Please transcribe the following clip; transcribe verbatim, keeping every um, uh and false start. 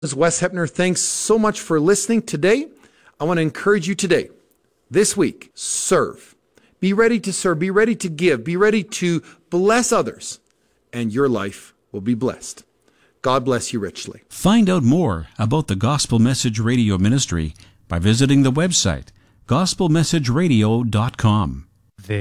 This is Wes Hepner. Thanks so much for listening today. I want to encourage you today, this week, serve. Be ready to serve. Be ready to give. Be ready to bless others, and your life will be blessed. God bless you richly. Find out more about the Gospel Message Radio Ministry by visiting the website gospel message radio dot com.